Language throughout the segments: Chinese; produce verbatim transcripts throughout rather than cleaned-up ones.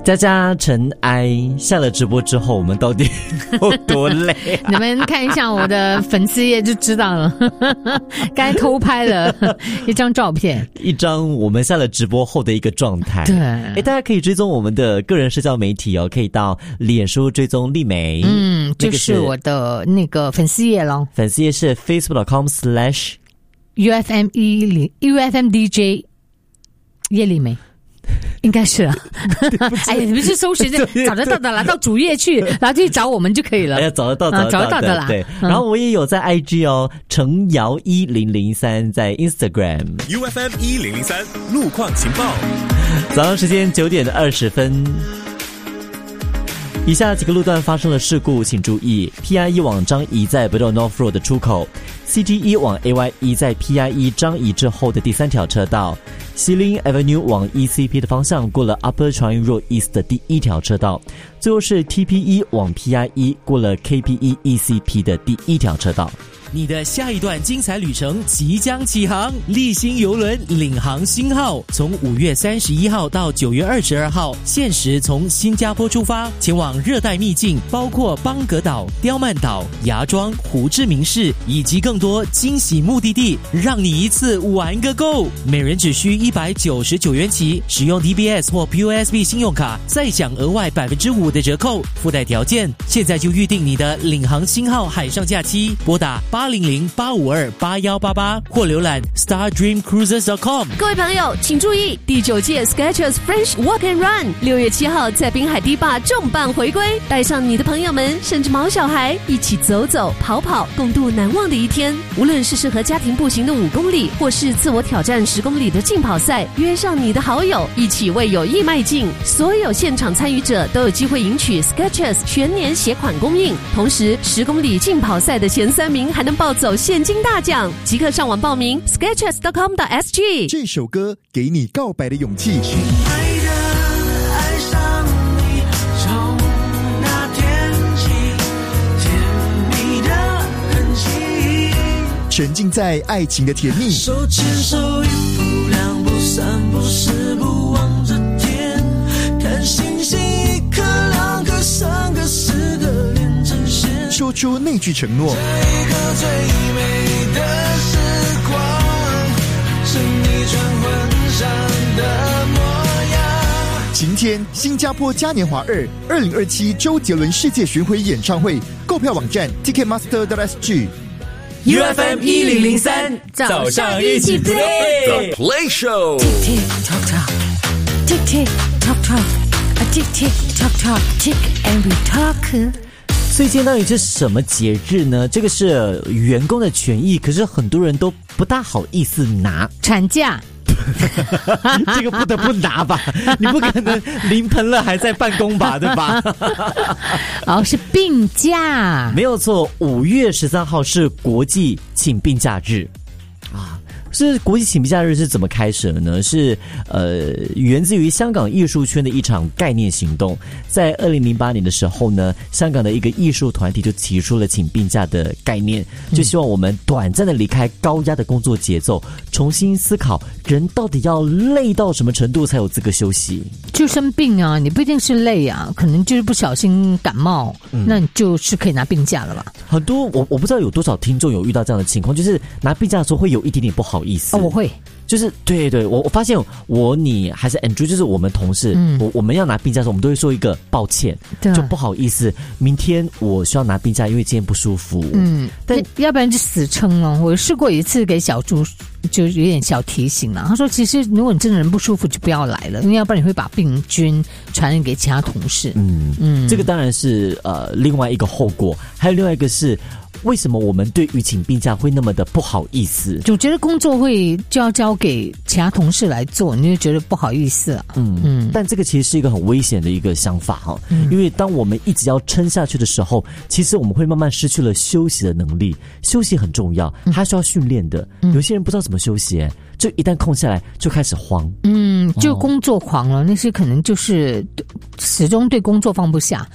佳佳尘埃下了直播之后，我们到底有多累、啊？ 你们看一下我的粉丝页就知道了。刚才偷拍了一张照片， 一张我们下了直播后的一个状态。 对， 哎，大家可以追踪我们的个人社交媒体哦，可以到脸书追踪丽梅， 嗯，就是我的那个粉丝页咯。 粉丝页是 facebook dot com slash U F M 一零 U F M D J 叶丽梅。应该是啊，哎呀，你们去搜寻找得到的啦，到主页去，然后去找我们就可以了。 哎呀，找得到，找得到， 啊、找得到的啦。 对，嗯、然后我也有在 I G 哦，程瑶一零零三在 Instagram U F M 一零零三路况情报。 早上时间九点二十分。以下几个路段发生了事故，请注意 ：P I 一往张仪在 Bedok North Road 的出口 ；C G 一往 A Y 一在 P I 一张仪之后的第三条车道 ；Xilin Avenue 往 E C P 的方向过了 Upper Changi Road East 的第一条车道；最后是 T P 一往 P I 一过了 K P 一 E C P 的第一条车道。 你的下一段精彩旅程即将起航，立新邮轮领航星号从五月三十一号到九月二十二号，限时从新加坡出发，前往热带秘境，包括邦格岛、刁曼岛、芽庄、胡志明市以及更多惊喜目的地，让你一次玩个够。每人只需一百九十九元起，使用 D B S 或 P O S B 信用卡，再享额外百分之五的折扣，附带条件。现在就预定你的领航星号海上假期，拨打八零零八五二八一八八或浏览 star dream cruises dot com。 各位朋友请注意，第九届 Skechers French Walk and Run 六月七号在滨海堤坝重磅回归，带上你的朋友们甚至毛小孩一起走走跑跑，共度难忘的一天。无论是适合家庭步行的五公里，或是自我挑战十公里的竞跑赛，约上你的好友一起为友谊迈进。所有现场参与者都有机会赢取 Skechers 全年鞋款供应，同时十公里竞跑赛的前三名还能抱走现金大奖，即刻上网报名 skechers dot com dot S G。 这首歌给你告白的勇气。 亲爱的，爱上你，从那天起，甜蜜的痕迹， 沉浸在爱情的甜蜜， 手牵手一步两步三步四步望着天，看星星一颗两颗三颗四个连成线， 说出那句承诺。 这一刻最美的时光，是你穿婚纱的模样。 晴天新加坡嘉年华二二零二七周杰伦世界巡回演唱会，购票网站 ticketmaster dot S G。 U F M 一零零三早上一起 play The Play Show。 Tick tick tock tock Tick tick tock tock Tick tick tock tock Tick and we talk。 所以今天到底是什么节日呢？这个是员工的权益，可是很多人都不大好意思拿产假。 这个不得不拿吧，你不可能临盆了还在办公吧，对吧？ 哦，是病假， 没有错。五月十三号是国际请病假日啊。是国际请病假日是怎么开始的呢？是呃，源自于香港艺术圈的一场概念行动。在二零零八年的时候呢，香港的一个艺术团体就提出了请病假的概念，就希望我们短暂的离开高压的工作节奏，重新思考人到底要累到什么程度才有资格休息。 就生病啊，你不一定是累啊，可能就是不小心感冒，嗯、那你就是可以拿病假了吧？ 很多我我不知道有多少听众有遇到这样的情况，就是拿病假的时候会有一点点不好意思。 哦，我会。 就是对对，我我发现我你还是 Andrew， 就是我们同事，嗯、我我们要拿病假的时候，我们都会说一个抱歉，就不好意思，明天我需要拿病假，因为今天不舒服。嗯， 但要不然就死撑哦。我试过一次给小猪，就有点小提醒了。他说，其实如果你真的人不舒服，就不要来了，因为要不然你会把病菌传染给其他同事。嗯嗯， 这个当然是呃另外一个后果，还有另外一个是。为什么我们对于请病假会那么的不好意思？ 我觉得工作会就要交给其他同事来做，你就觉得不好意思啊。 嗯嗯，但这个其实是一个很危险的一个想法哈、嗯，因为当我们一直要撑下去的时候，其实我们会慢慢失去了休息的能力。休息很重要，它需要训练的、嗯。有些人不知道怎么休息，就一旦空下来就开始慌。 嗯，就工作狂了，那些可能就是始终对工作放不下。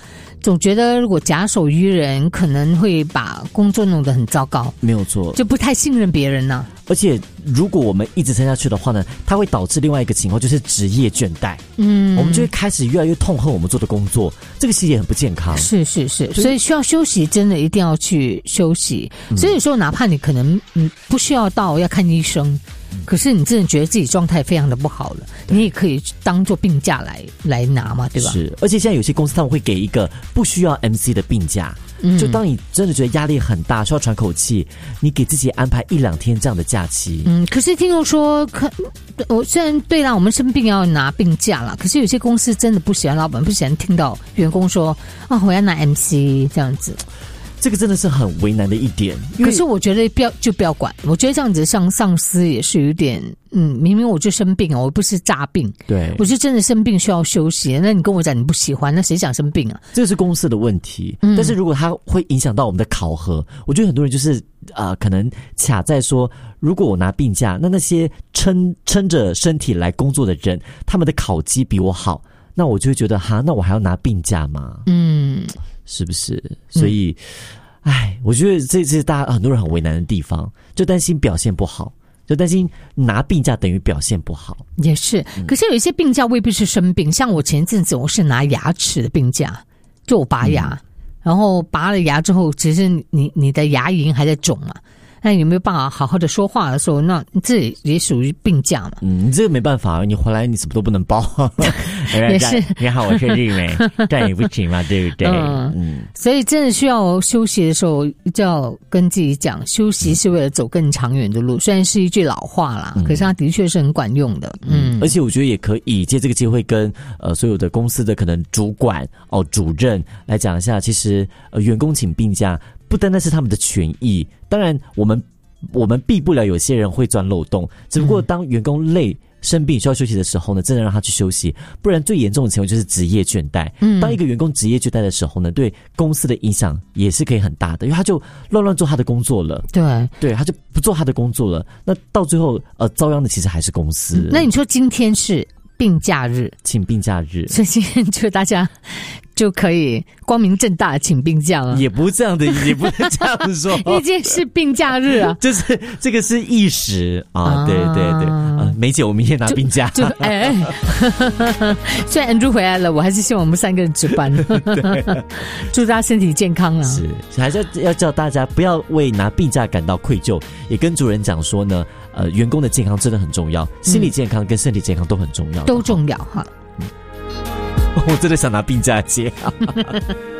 总觉得如果假手于人，可能会把工作弄得很糟糕， 没有错， 就不太信任别人呢、啊。 而且如果我们一直撑下去的话呢，它会导致另外一个情况，就是职业倦怠。嗯，我们就会开始越来越痛恨我们做的工作，这个其实也很不健康。 是是是，所以需要休息，真的一定要去休息。嗯、所以有时候哪怕你可能嗯不需要到要看医生。可是你真的觉得自己状态非常的不好了，你也可以当做病假来来拿嘛，对吧？是， 而且现在有些公司他们会给一个不需要 M C 的病假，嗯、就当你真的觉得压力很大，需要喘口气，你给自己安排一两天这样的假期。 嗯，可是听众说，可我虽然对啦，我们生病要拿病假啦，可是有些公司真的不喜欢，老板不喜欢听到员工说啊，我要拿 M C 这样子。 这个真的是很为难的一点， 可是我觉得不要就不要管，我觉得这样子像上司也是有点，嗯，明明我就生病哦，我不是诈病，对，我是真的生病需要休息，那你跟我讲你不喜欢，那谁想生病啊？ 这是公司的问题，嗯、但是如果它会影响到我们的考核，我觉得很多人就是呃，可能卡在说，如果我拿病假，那那些撑撑着身体来工作的人，他们的考绩比我好，那我就会觉得哈，那我还要拿病假吗？嗯。是不是？所以，哎、嗯，我觉得这是大家很多人很为难的地方，就担心表现不好，就担心拿病假等于表现不好。 也是，可是有一些病假未必是生病，像我前阵子我是拿牙齿的病假，就我拔牙，嗯、然后拔了牙之后，其实你你的牙龈还在肿嘛。那有没有办法好好的说话的时候，那这也属于病假嘛？ 嗯，你这个没办法，你回来你什么都不能包。 也是， 你好，我是丽美，但也不行嘛，对不对？ 嗯嗯。所以真的需要休息的时候，就要跟自己讲，休息是为了走更长远的路。虽然是一句老话啦，嗯、可是它的确是很管用的。嗯， 而且我觉得也可以借这个机会跟呃所有的公司的可能主管哦主任来讲一下，其实呃员工请病假。不单单是他们的权益，当然我们我们避不了有些人会钻漏洞，只不过当员工累生病需要休息的时候呢，真的让他去休息，不然最严重的情况就是职业倦怠。嗯，当一个员工职业倦怠的时候呢，对公司的影响也是可以很大的，因为他就乱乱做他的工作了。 对对，他就不做他的工作了，那到最后呃遭殃的其实还是公司。 嗯、那你说今天是病假日， 请病假日， 所以今天就大家就可以光明正大的请病假了。 也不是这样的，也不是这样说。 已经是病假日啊， 就是这个是一时啊，啊对对对啊，梅姐，我明天拿病假。 就哎，虽然 Andrew 回来了，我还是希望我们三个人值班。祝大家身体健康啊！ 是，还是要要叫大家不要为拿病假感到愧疚，也跟主人讲说呢，呃，员工的健康真的很重要，心理健康跟身体健康都很重要， 都重要哈。 我真的想拿病假接。